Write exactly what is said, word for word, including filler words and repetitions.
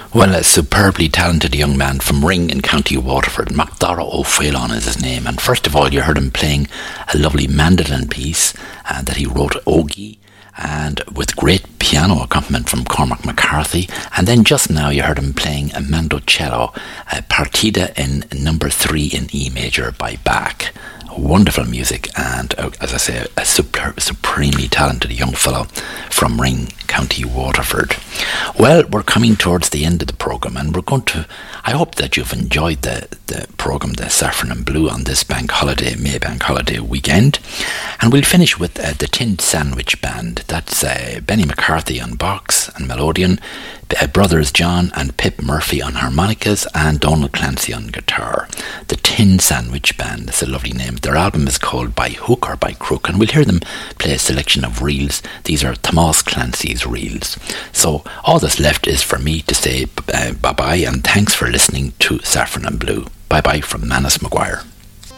Well, a superbly talented young man from Ring in County Waterford, MacDara O'Phelan is his name. And first of all, you heard him playing a lovely mandolin piece uh, that he wrote, Ogie, and with great piano accompaniment from Cormac McCarthy. And then just now you heard him playing a mandocello, a partita in number three in E major by Bach. Wonderful music, and uh, as I say, a super, supremely talented young fellow from Ring, County Waterford. Well, we're coming towards the end of the programme, and we're going to, I hope that you've enjoyed the, the programme, the Saffron and Blue, on this bank holiday, May bank holiday weekend. And we'll finish with uh, the Tin Sandwich Band. That's uh, Benny McCarthy on box and melodeon, uh, brothers John and Pip Murphy on harmonicas, and Donald Clancy on guitar. The Tin Sandwich Band, it's a lovely name. Their album is called By Hook or By Crook, and we'll hear them play a selection of reels. These are Thomas Clancy's reels. So all that's left is for me to say uh, bye-bye, and thanks for listening to Saffron and Blue. Bye-bye from Manus Maguire.